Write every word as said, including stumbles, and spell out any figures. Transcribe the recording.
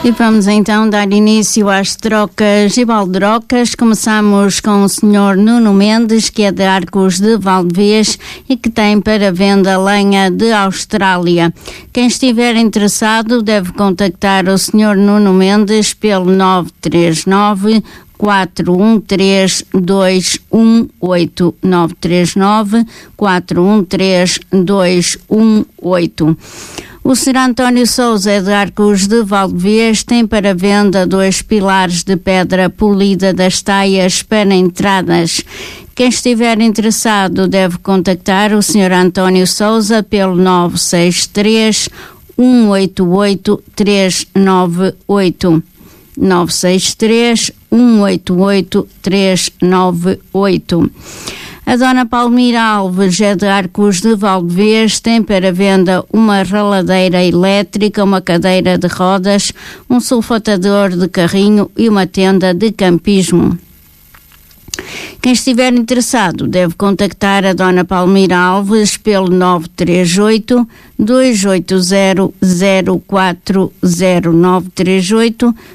E vamos então dar início às trocas e baldrocas. Começamos com o senhor Nuno Mendes, que é de Arcos de Valdevez e que tem para venda lenha de Austrália. Quem estiver interessado deve contactar o senhor Nuno Mendes pelo nove três nove, quatro um três, dois um oito, nove três nove, quatro um três, dois um oito. O senhor António Sousa de Arcos de Valdevez tem para venda dois pilares de pedra polida das taias para entradas. Quem estiver interessado deve contactar o senhor António Sousa pelo nove seis três, um oito oito, três nove oito. nove seis três, um oito oito, três nove oito. A dona Palmira Alves é de Arcos de Valdevez, tem para venda uma raladeira elétrica, uma cadeira de rodas, um sulfatador de carrinho e uma tenda de campismo. Quem estiver interessado deve contactar a dona Palmira Alves pelo nove três oito, dois oito zero, zero quatro zero, nove três oito,